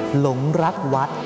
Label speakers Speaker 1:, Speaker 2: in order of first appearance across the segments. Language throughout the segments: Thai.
Speaker 1: หลงรักวัด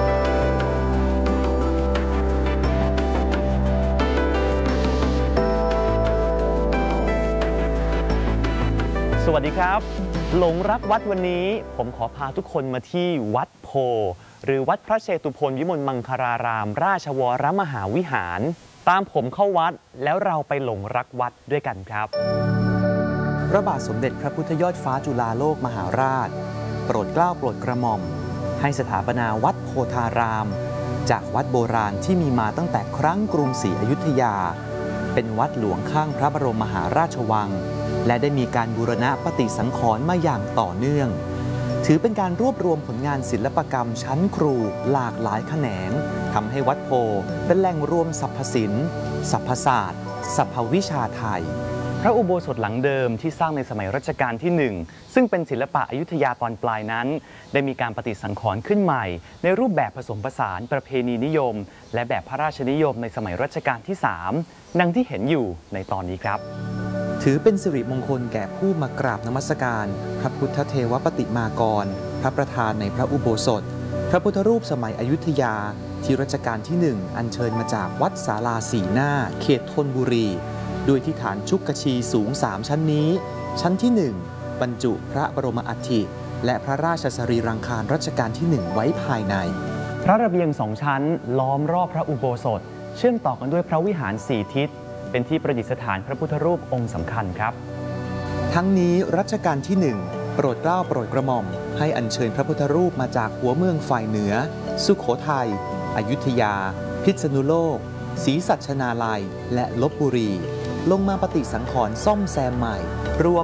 Speaker 2: สวัสดีครับหลงรักวัดวันนี้ผมขอพาทุกคนมาที่วัดโพหรือวัดพระเชตุพนวิมลมังคารารามราชวรมหาวิหารตามผมเข้าวัดแล้วเราไปหลงรักวัดด้วยกันครับ
Speaker 1: พระบาทสมเด็จพระพุทธยอดฟ้าจุฬาโลกมหาราชโปรดเกล้าโปรดกระหม่อมให้สถาปนาวัดโพธารามจากวัดโบราณที่มีมาตั้งแต่ครั้งกรุงศรีอยุธยาเป็นวัดหลวงข้างพระบรมมหาราชวังและได้มีการบูรณะปฏิสังขรณ์มาอย่างต่อเนื่องถือเป็นการรวบรวมผลงานศิลปกรรมชั้นครูหลากหลายแขนงทำให้วัดโพเป็นแหล่งรวมสรรพศิลป์สรรพศาสตร์สรรพวิชาไทย
Speaker 2: พระอุโบสถหลังเดิมที่สร้างในสมัยรัชกาลที่ 1ซึ่งเป็นศิลปะอยุธยาตอนปลายนั้นได้มีการปฏิสังขรณ์ขึ้นใหม่ในรูปแบบผสมผสานประเพณีนิยมและแบบพระราชนิยมในสมัยรัชกาลที่ 3ดังที่เห็นอยู่ในตอนนี้ครับ
Speaker 1: ถือเป็นสิริมงคลแก่ผู้มากราบนมัสการพระพุทธเทวปฏิมากรพระประธานในพระอุโบสถพระพุทธรูปสมัยอยุธยาที่รัชกาลที่ 1อัญเชิญมาจากวัดศาลาสีหน้าเขตธนบุรีโดยที่ฐานชุกชีสูง3ชั้นนี้ชั้นที่ 1บรรจุพระบรมอัฐิและพระราชสรีรังคารรัชกาลที่ 1ไว้ภายใน
Speaker 2: พระระเบียง2ชั้นล้อมรอบพระอุโบสถเชื่อมต่อกันด้วยพระวิหาร4ทิศเป็นที่ประดิษฐานพระพุทธรูปองค์สำคัญครับ
Speaker 1: ทั้งนี้รัชกาลที่ 1โปรดเกล้าโปรดกระหม่อมให้อัญเชิญพระพุทธรูปมาจากหัวเมืองฝ่ายเหนือสุโขทัยอยุธยาพิษณุโลกศรีสัชนาลัยและลพบุรีลงมาปฏิสังขรณ์ซ่อมแซมใหม่รวม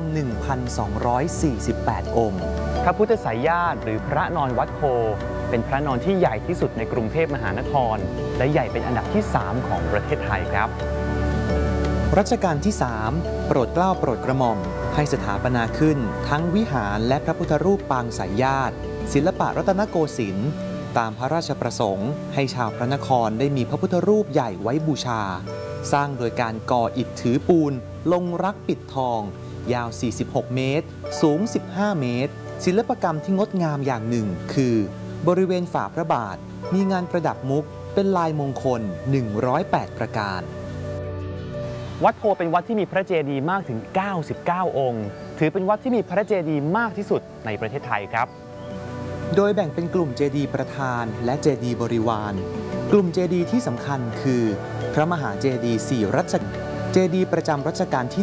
Speaker 1: 1,248 องค์
Speaker 2: พระพุทธไสยญาติหรือพระนอนวัดโพเป็นพระนอนที่ใหญ่ที่สุดในกรุงเทพมหานครและใหญ่เป็นอันดับที่ 3 ของประเทศไทยครับ
Speaker 1: รัชกาลที่ 3โปรดเกล้าโปรดกระหม่อมให้สถาปนาขึ้นทั้งวิหารและพระพุทธรูปปางสายญาติศิลปะรัตนโกสินทร์ตามพระราชประสงค์ให้ชาวพระนครได้มีพระพุทธรูปใหญ่ไว้บูชาสร้างโดยการก่ออิฐถือปูนลงรักปิดทองยาว46 เมตรสูง15 เมตรศิลปกรรมที่งดงามอย่างหนึ่งคือบริเวณฝ่าพระบาทมีงานประดับมุกเป็นลายมงคล108ประการ
Speaker 2: วัดโพเป็นวัดที่มีพระเจดีย์มากถึง99องค์ถือเป็นวัดที่มีพระเจดีย์มากที่สุดในประเทศไทยครับ
Speaker 1: โดยแบ่งเป็นกลุ่มเจดีย์ประธานและเจดีย์บริวารกลุ่มเจดีย์ที่สำคัญคือพระมหาเจดีย์4รัชกาลเจดีย์ประจำรัชกาลที่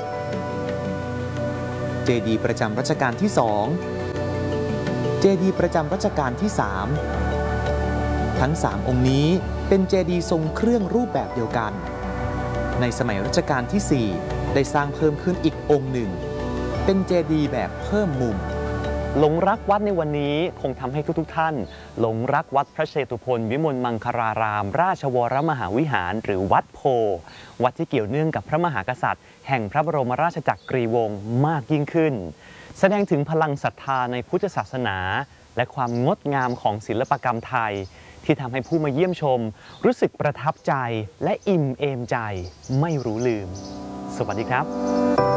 Speaker 1: 1เจดีย์ประจำรัชกาลที่ 2เจดีย์ประจำรัชกาลที่ 3ทั้ง3องค์นี้เป็นเจดีย์ทรงเครื่องรูปแบบเดียวกันในสมัยรัชกาลที่ 4ได้สร้างเพิ่มขึ้นอีกองค์หนึ่งเป็นเจดีย์แบบเพิ่มมุม
Speaker 2: หลงรักวัดในวันนี้คงทำให้ทุกท่านหลงรักวัดพระเชตุพนวิมลมังคารารามราชวรมหาวิหารหรือวัดโพวัดที่เกี่ยวเนื่องกับพระมหากษัตริย์แห่งพระบรมราชจักรีวงศ์มากยิ่งขึ้นแสดงถึงพลังศรัทธาในพุทธศาสนาและความงดงามของศิลปกรรมไทยที่ทำให้ผู้มาเยี่ยมชมรู้สึกประทับใจและอิ่มเอมใจไม่รู้ลืมสวัสดีครับ